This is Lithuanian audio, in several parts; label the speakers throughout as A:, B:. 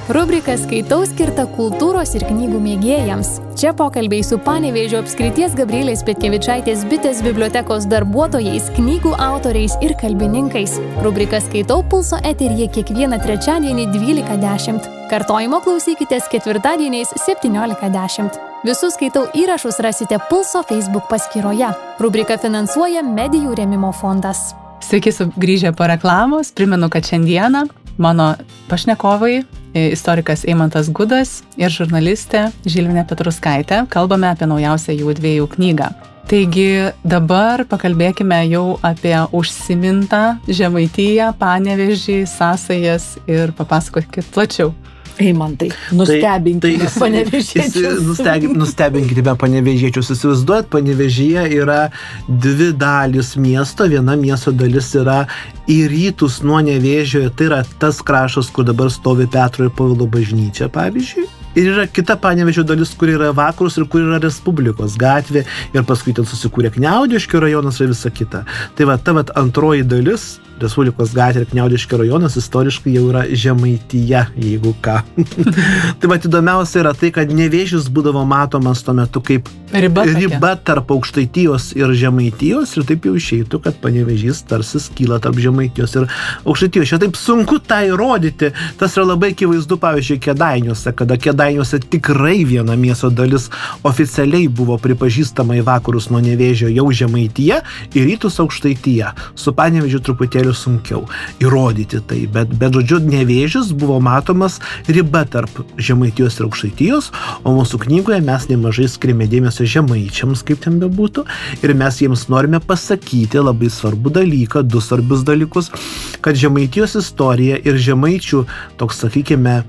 A: Rubrika Skaitau skirta kultūros ir knygų mėgėjams. Čia pokalbiai su Panevėžio apskrities Gabrielės Petkevičaitės bitės bibliotekos darbuotojais, knygų autoriais ir kalbininkais. Rubrika Skaitau Pulso eteryje kiekvieną trečiadienį 12:10. Kartojimo klausykitės ketvirtadieniais 17:10. Visus Skaitau įrašus rasite Pulso Facebook paskyroje. Rubrika finansuoja Medijų rėmimo fondas.
B: Sveiki sugrįžę po reklamos. Primenu, kad šiandieną mano pašnekovai, istorikas Eimantas Gudas ir žurnalistė Žilvinė Petruskaitė, kalbame apie naujausią jų dviejų knygą. Taigi dabar pakalbėkime jau apie užsimintą Žemaitiją, Panevėžį, sąsajas ir papasakokit plačiau.
C: Eimantai, nustebinkime panevėžiečius.
D: Nustebinkime panevėžiečius. Įsivaizduojat, Panevėžyje yra dvi dalys miesto. Viena miesto dalis yra į rytus nuo Nevėžio. Tai yra tas kraštas, kur dabar stovi Petro ir Povilo bažnyčia, pavyzdžiui. Ir yra kita Panevėžio dalis, kur yra vakarus ir kur yra Respublikos gatvė. Ir paskui ten susikūrė Kniaudiškio rajonas ir visa kita. Tai va, ta antroji dalis, Respublikos gatvė ir Kniaudiškio rajonas, istoriškai jau yra Žemaitija, jeigu ką. Tai va, įdomiausia yra tai, kad Nevėžis būdavo matomas tuo metu kaip riba tarp Aukštaitijos ir Žemaitijos, ir taip jau išeitų, kad Panevėžys tarsi skyla tarp Žemaitijos ir Aukštaitijos. Čia taip sunku tą įrodyti. Tas yra labai akivaizdu, pavyzdžiui, Kėdainiuose, kada Kėdainiuose tikrai viena miesto dalis oficialiai buvo pripažįstama į vakarus nuo Nevėžio jau Žemaitija, į rytus Aukštaitija. Su Panevėžiu truputėlį sunkiau įrodyti tai, bet žodžiu, Nevėžis buvo matomas riba tarp Žemaitijos ir Aukštaitijos, o mūsų knygoje mes nemažai skiriame dėmesio žemaičiams, kaip ten bebūtų, ir mes jiems norime pasakyti labai svarbų dalyką, du svarbius dalykus, kad Žemaitijos istorija ir žemaičių, toks, sakykime,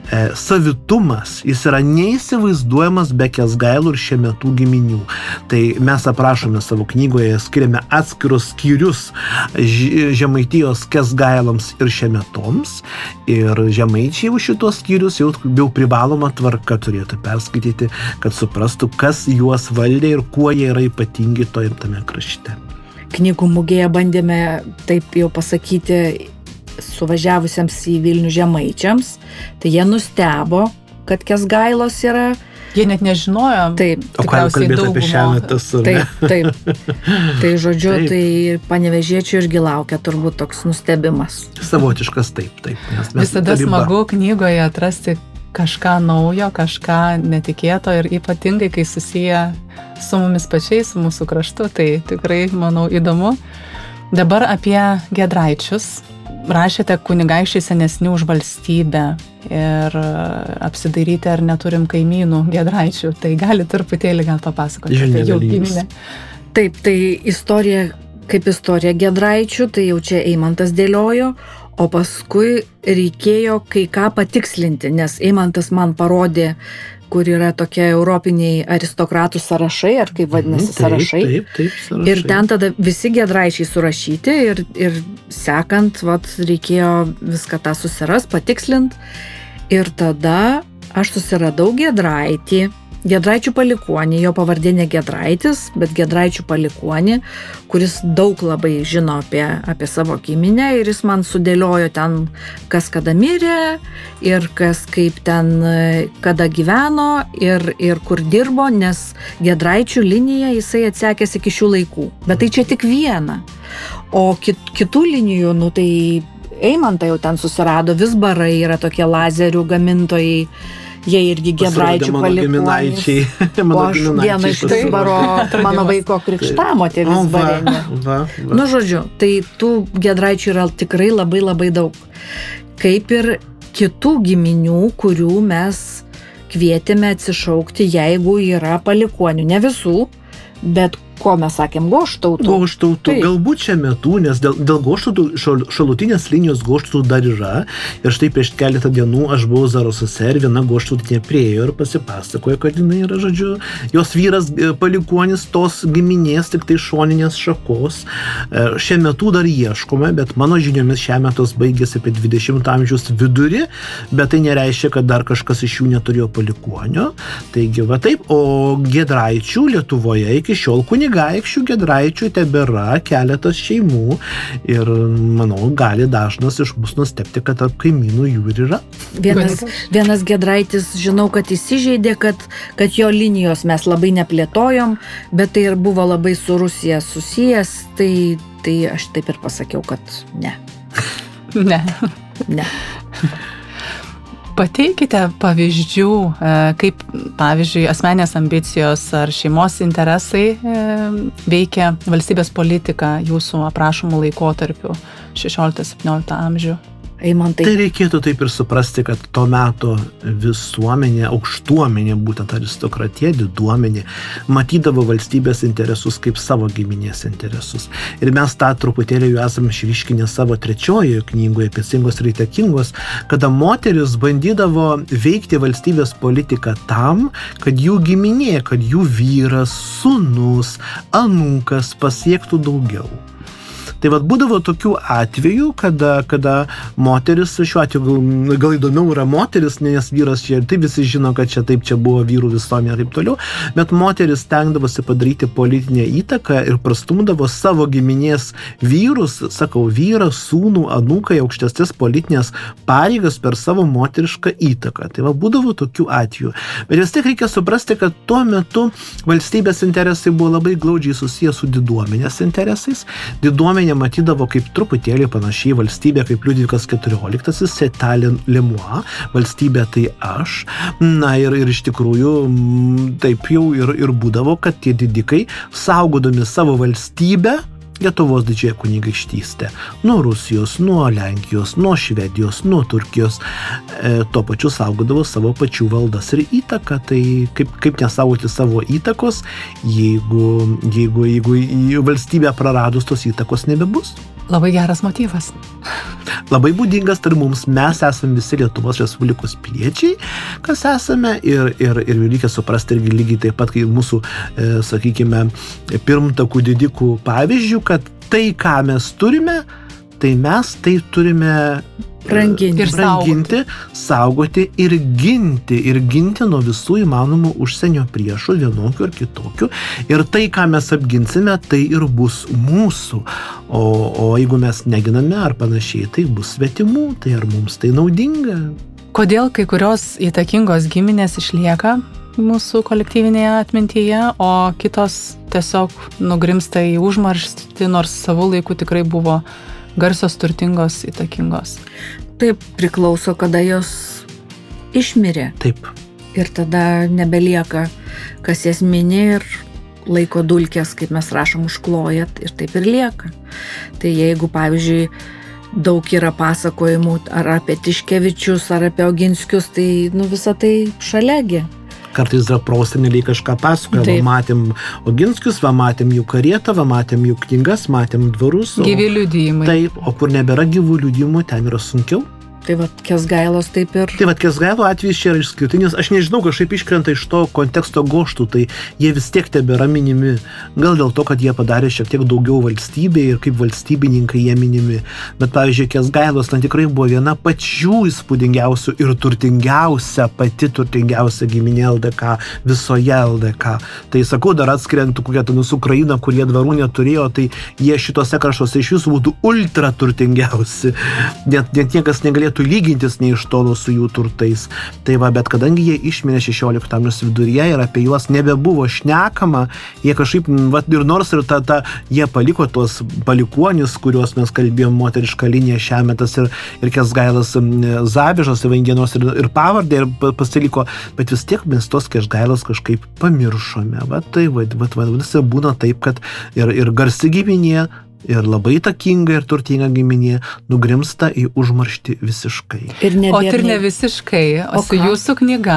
D: savitumas, jis yra neįsivaizduojamas be Kęsgailų ir Šemetų giminių. Tai mes aprašome savo knygoje, skiriame atskirus skyrius Žemaitijos Kęsgailams ir Šemetoms, ir žemaičiai už šitos skyrius jau privaloma tvarka turėtų perskaityti, kad suprastų, kas juos valdė ir kuo jie yra ypatingi tame krašte.
C: Knygų mugėje bandėme taip jau pasakyti suvažiavusiems į Vilnių žemaičiams, tai jie nustebo, kad Kęsgailos yra.
B: Jie net nežinojo.
C: Taip.
D: O ką jau kalbėti apie Šemetas?
C: Taip. Tai žodžiu, tai panevėžiečių irgi laukia turbūt toks nustebimas.
D: Savotiškas taip.
B: Visada smagu knygoje atrasti kažką naujo, kažką netikėto ir ypatingai, kai susiję su mumis pačiais, su mūsų kraštu, tai tikrai, manau, įdomu. Dabar apie Giedraičius. Rašėte kunigaikščiai senesni už valstybę ir apsidairyti, ar neturim kaimynų Giedraičių. Tai gali truputėlį gal papasakoti apie jų giminę.
C: Taip, tai istorija, kaip istorija Giedraičių, tai jau čia Eimantas dėliojo, o paskui reikėjo kai ką patikslinti, nes Eimantas man parodė, kur yra tokie europiniai aristokratų sąrašai, ar kaip vadinasi sąrašai.
D: Taip, sąrašai.
C: Ir ten tada visi Giedraičiai surašyti ir sekant, reikėjo viską tą susiras, patikslint. Ir tada aš susiradau Giedraitį, Giedraičių palikuonį, jo pavardė ne Giedraitis, bet Giedraičių palikuonį, kuris daug labai žino apie savo giminę, ir jis man sudėliojo ten, kas kada mirė, ir kas kaip ten kada gyveno, ir kur dirbo, nes Giedraičių liniją jisai atsekęs iki šių laikų. Bet tai čia tik viena. O kitų linijų, tai Eimantą jau ten susirado, Vizbarai yra tokie lazerių gamintojai, jie irgi Giedraičių palikuonys. O aš vieną iš Vizbaro, mano vaiko krikštamotė Vizbarienė. Žodžiu, tai tų Giedraičių yra tikrai labai labai daug. Kaip ir kitų giminių, kurių mes kvietėme atsišaukti, jeigu yra palikuonių. Ne visų, bet ko mes sakėm, Goštautų.
D: Goštautų, galbūt Šemetų, nes dėl Goštautų šalutinės linijos Goštautų dar yra. Ir štai prieš keletą dienų aš buvau Zarasuose ir viena Goštautinė priėjo ir pasipasakojo, kad jinai yra, žodžiu, jos vyras palikuonis tos giminės, tik tai šoninės šakos. Šemetų dar ieškome, bet mano žiniomis Šemetos baigėsi apie 20 amžiaus vidurį, bet tai nereiškia, kad dar kažkas iš jų neturėjo palikuonio. Taigi, va taip, o Giedraičių Lietuvoje iki šiol kunigaikščiai kunigaikščių Giedraičių tebėra keletas šeimų ir, manau, gali dažnas iš mūsų nustebti, kad tarp kaimynų jų ir yra.
C: Vienas Giedraitis, žinau, kad įsižeidė, kad jo linijos mes labai neplėtojom, bet tai ir buvo labai su Rusija susijęs, tai aš taip ir pasakiau, kad ne. Ne.
B: Pateikite pavyzdžių, kaip, pavyzdžiui, asmenės ambicijos ar šeimos interesai veikia valstybės politiką jūsų aprašomų laikotarpių 16-17 amžių.
C: Eimantai.
D: Tai reikėtų taip ir suprasti, kad to meto visuomenė, aukštuomenė, būtent aristokratija, diduomenė, matydavo valstybės interesus kaip savo giminės interesus. Ir mes tą truputėlį jau esame išryškinę savo 3 knygoje, Piesingos ir įtakingos, kada moteris bandydavo veikti valstybės politiką tam, kad jų giminė, kad jų vyras, sūnus, anūkas pasiektų daugiau. Tai vat būdavo tokių atvejų, kada moteris, šiuo atveju gal įdomiau yra moteris, nes vyras čia, tai visi žino, kad čia buvo vyrų visuomenė ir taip toliau, bet moteris stengdavosi padaryti politinę įtaką ir prastumdavo savo giminės vyrus, vyrą, sūnų, anūką į aukštesnės politinės pareigas per savo moterišką įtaką. Tai va būdavo tokių atvejų. Bet vis tiek reikia suprasti, kad tuo metu valstybės interesai buvo labai glaudžiai susijęs su diduomenės interesais. Diduomenė matydavo kaip truputėlį panašiai valstybė kaip Liudvikas XIV, c'est le moi, valstybė tai aš. Na ir iš tikrųjų taip jau ir būdavo, kad tie didikai, saugodami savo valstybę, Lietuvos didžiąją kunigaikštystę, nuo Rusijos, nuo Lenkijos, nuo Švedijos, nuo Turkijos, tuo pačiu saugodavo savo pačių valdas ir įtaką. Tai kaip nesaugoti savo įtakos, jeigu į valstybę praradus tos įtakos nebebus.
B: Labai geras motyvas.
D: Labai būdingas tarp mums, mes esame visi Lietuvos Respublikos piliečiai, kas esame ir reikia suprasti irgi lygiai taip pat, kai mūsų, sakykime, pirmtakų didikų pavyzdžių, kad tai, ką mes turime, tai mes tai turime branginti, saugoti ir ginti nuo visų įmanomų užsienio priešų, vienokių ar kitokių. Ir tai, ką mes apginsime, tai ir bus mūsų. O jeigu mes neginame ar panašiai, tai bus svetimų, tai ar mums tai naudinga?
B: Kodėl kai kurios įtakingos giminės išlieka mūsų kolektyvinėje atmintyje, o kitos tiesiog nugrimsta į užmarštį, nors savų laikų tikrai buvo garsios, turtingos, įtakingos?
C: Taip, priklauso, kada jos išmirė.
D: Taip.
C: Ir tada nebelieka, kas jas mini ir laiko dulkės, kaip mes rašom, užklojat ir taip ir lieka. Tai jeigu, pavyzdžiui, daug yra pasakojimų ar apie Tiškevičius, ar apie Oginskius, tai visą tai šaliagi.
D: Kartais dar proseneliai kažką pasakoja, va matėm Oginskius, va matėm jų karietą, va matėm jų knygas, matėm dvarus.
B: Gyvi liudijimai.
D: Taip, o kur nebėra gyvų liudijimų, ten yra sunkiau.
C: Tai va, Kęsgailos taip ir...
D: Tai va, Kęsgailo atvejis čia yra išskirtinis. Aš nežinau, kažkaip iškrenta iš to konteksto goštų, tai jie vis tiek tebėra minimi. Gal dėl to, kad jie padarė šiek tiek daugiau valstybėje ir kaip valstybininkai jie minimi. Bet, pavyzdžiui, Kęsgailos tikrai buvo viena pačių įspūdingiausių ir pati turtingiausia giminė LDK, visoje LDK. Tai sakau, dar atskiriant kokią Ukrainą, kur jie dvarų neturėjo, tai jie šitose kraštuose iš visų būtų ultra turtingiausi. Net niekas negalėtų lygintis nei iš tolo su jų turtais. Tai va, bet kadangi jie išmirė 16 amžiaus viduryje ir apie juos nebebuvo šnekama, jie kažkaip, ir nors ir jie paliko tuos palikuonis, kuriuos mes kalbėjom, moterišką liniją Šemetas ir Kęsgailas Zabižas, Evangienos ir pavardė ir pasiliko, bet vis tiek mes tos Kęsgailos kažkaip pamiršome. Va, tai vadinasi, būna taip, kad ir garsi giminė, ir labai įtakinga ir turtinga giminė nugrimsta į užmarštį visiškai.
B: O ir ne visiškai, o su jūsų knyga,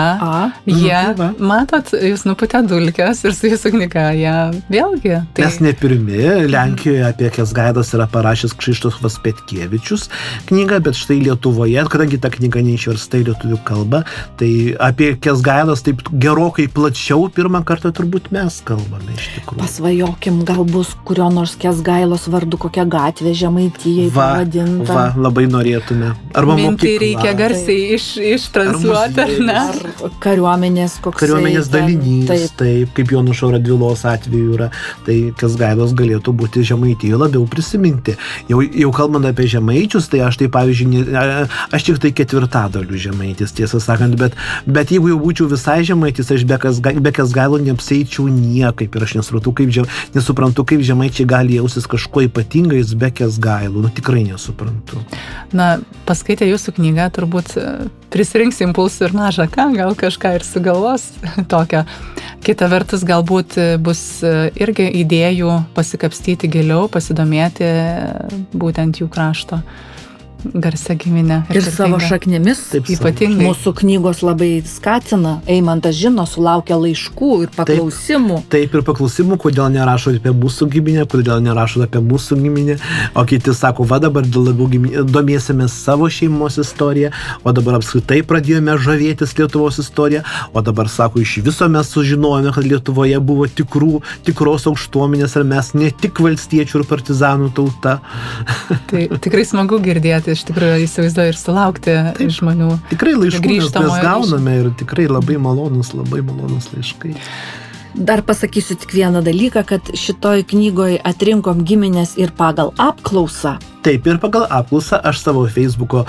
B: matot, jūs nuputė dulkės ir su jūsų knyga, vėlgi. Tai...
D: Mes ne pirmi, Lenkijoje apie Kęsgailas yra parašęs Krzyštofas Petkievičius knygą, bet štai Lietuvoje, kadangi ta knyga neišversta į lietuvių kalbą, tai apie Kęsgailas taip gerokai plačiau pirmą kartą turbūt mes kalbame iš tikrųjų.
C: Pasvajokim, gal bus kurio nors Kęsgailos vardu kokią gatvę Žemaitijai pavadinta.
D: Va, labai norėtume. Arba
B: mintį reikia garsiai ištransliuoti, ar ne?
C: Ar kariuomenės koks.
D: Kariuomenės dalinys, taip, kaip Jonušo Radvilos atveju yra. Tai Kęsgailos galėtų būti Žemaitijoje labiau prisiminti. Jau kalbant apie žemaičius, tai aš tai pavyzdžiui, aš tik tai ketvirtadalių žemaitis, tiesą sakant, bet jeigu jau būčiau visai žemaitis, aš be Kęsgailo neapsieičiau niekaip ir aš nesuprantu, kaip žemaičiai gali jausis kažkuo ypatingais be Kęsgailo. Tikrai nesuprantu.
B: Na, paskaitę jūsų knygą, turbūt prisirinks impulsų ir maža ką, gal kažką ir sugalvos tokio. Kita vertus, galbūt bus irgi idėjų pasikapstyti giliau, pasidomėti būtent jų krašto garsia giminė.
C: Ir savo šaknimis.
D: Taip,
B: ypatingai.
C: Mūsų knygos labai skatina. Eimantas žino, sulaukia laiškų ir paklausimų.
D: Taip, ir paklausimų, kodėl nerašo apie mūsų giminę, kodėl nerašo apie mūsų giminę. O kiti sako, va dabar labiau domėsimės savo šeimos istoriją, o dabar apskritai pradėjome žavėtis Lietuvos istoriją, o dabar sako, iš viso mes sužinojome, kad Lietuvoje buvo tikros aukštuomenės ir mes ne tik valstiečių ir partizanų tauta.
B: Tai tikrai smagu girdėti. Iš tikrųjų įsivaizduoju ir sulaukti žmonių.
D: Tikrai laiškų mes gauname ir tikrai labai malonus laiškai.
C: Dar pasakysiu tik vieną dalyką, kad šitoj knygoje atrinkom giminės ir pagal apklausą.
D: Taip, ir pagal apklausą aš savo Facebooko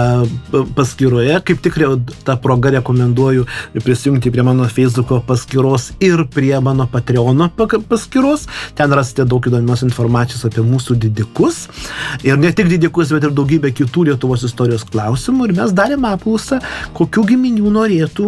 D: paskyroje, kaip tikrai tą progą rekomenduoju prisijungti prie mano Facebooko paskyros ir prie mano Patreono paskyros. Ten rasite daug įdomios informacijos apie mūsų didikus. Ir ne tik didikus, bet ir daugybę kitų Lietuvos istorijos klausimų. Ir mes darėme apklausą, kokių giminių norėtų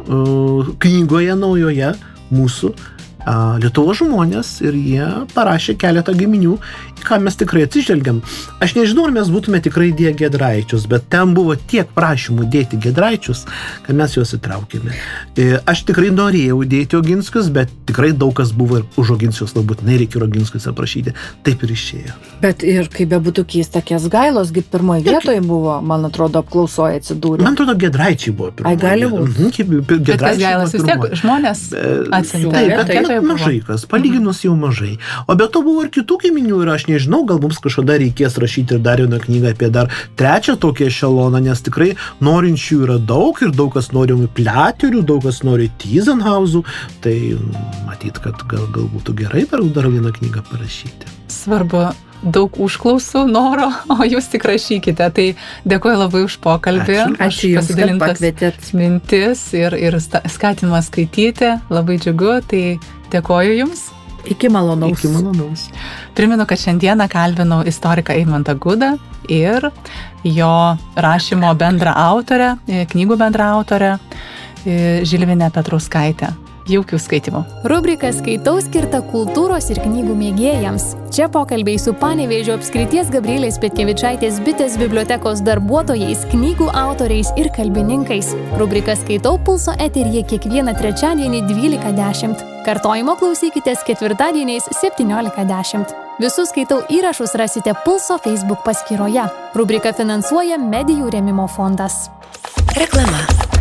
D: knygoje naujoje mūsų Lietuvos žmonės, ir jie parašė keletą giminių, į ką mes tikrai atsižvelgiam. Aš nežinau, ar mes būtume tikrai dėję Giedraičius, bet ten buvo tiek prašymų dėti Giedraičius, kad mes juos įtraukėme. Aš tikrai norėjau dėti Oginskius, bet tikrai daug kas buvo ir už Oginskius, galbūt nereikia Oginskius aprašyti. Taip ir išėjo.
C: Bet ir kaip bebūtų keista, Kęsgailos pirmoje vietoje buvo, man atrodo, apklausoje atsidūrė.
D: Man atrodo, Giedraičiai buvo pirmoje.
C: Ai, gali būti.
B: Bet Kęsgailas vis tiek žmonės atsiuntė.
D: Mažai kas, palyginus jau mažai. O be to buvo ir kitų giminių ir aš nežinau, gal mums kažkada reikės rašyti ir dar vieną knygą apie dar trečią tokį ešeloną, nes tikrai norinčių yra daug ir daug kas nori Pliaterių, daug kas nori Tyzenhauzų, tai matyt, kad gal būtų gerai dar vieną knygą parašyti.
B: Svarbu daug užklausų, noro, o jūs tik rašykite. Tai dėkuoju labai už pokalbį.
C: Ačiū jums, kad pakvietėt.
B: Mintis ir skatinimas skaityti. Labai džiugu, tai dėkuoju jums.
C: Iki malonaus.
B: Primenu, kad šiandieną kalbinau istoriką Eimantą Gudą ir jo rašymo bendrą autorę, knygų bendrą autorę Žilvinę Petrauskaitę. Jaukių skaitimų.
A: Rubrika Skaitau skirta kultūros ir knygų mėgėjams. Čia pokalbiai su Panevėžio apskrities Gabrielės Petkevičaitės bitės bibliotekos darbuotojais, knygų autoriais ir kalbininkais. Rubrika Skaitau Pulso eteryje kiekvieną trečiadienį 12:10. Kartojimo klausykitės ketvirtadieniais 17:10. Visus Skaitau įrašus rasite Pulso Facebook paskyroje. Rubrika finansuoja Medijų rėmimo fondas.
E: Reklama.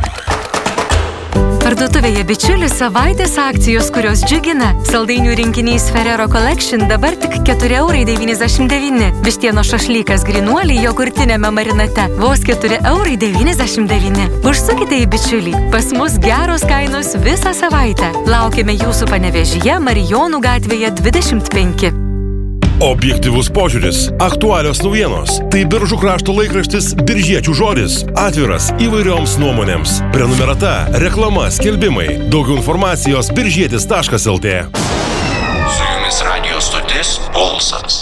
E: Parduotuvėje Bičiulis savaitės akcijos, kurios džiugina. Saldainių rinkinys Ferrero Collection dabar tik 4,99 €. Vištieno šašlykas Grinuoliai jogurtinėme marinate vos 4,99 €. Užsukite į Bičiulį. Pas mus geros kainos visą savaitę. Laukiame jūsų Panevėžyje, Marijonų gatvėje 25.
F: Objektyvus požiūris, aktualios naujienos. Tai Biržų krašto laikraštis Biržiečių žodis. Atviras įvairioms nuomonėms. Prenumerata, reklama, skelbimai. Daugiau informacijos biržietis.lt.
G: Su jumis radio stotis Pulsas.